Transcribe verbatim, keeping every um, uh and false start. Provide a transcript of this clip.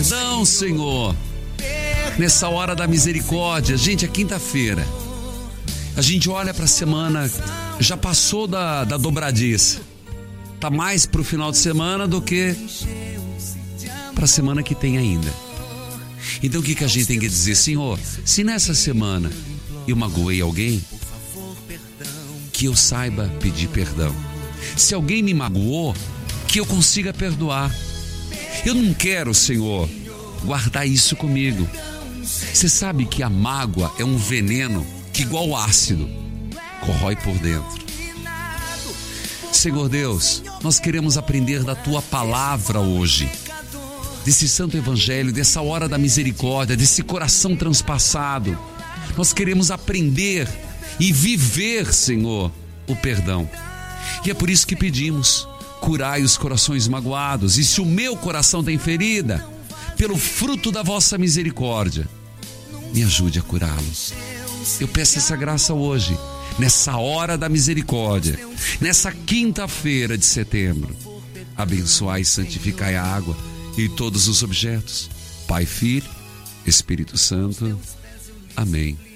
perdão, Senhor. Nessa hora da misericórdia, gente, é quinta-feira. A gente olha para a semana, já passou da, da dobradiça. Tá mais pro final de semana do que para a semana que tem ainda. Então o que, que a gente tem que dizer? Senhor, se nessa semana eu magoei alguém, que eu saiba pedir perdão. Se alguém me magoou, que eu consiga perdoar. Eu não quero, Senhor, guardar isso comigo. Você sabe que a mágoa é um veneno que, igual ácido, corrói por dentro. Senhor Deus, nós queremos aprender da Tua palavra hoje, desse santo evangelho, dessa hora da misericórdia, desse coração transpassado. Nós queremos aprender e viver, Senhor, o perdão. E é por isso que pedimos: curai os corações magoados. E se o meu coração tem ferida, pelo fruto da vossa misericórdia, me ajude a curá-lo. Eu peço essa graça hoje, nessa hora da misericórdia, nessa quinta-feira de setembro. Abençoai e santificai a água e todos os objetos. Pai, Filho, Espírito Santo. Amém.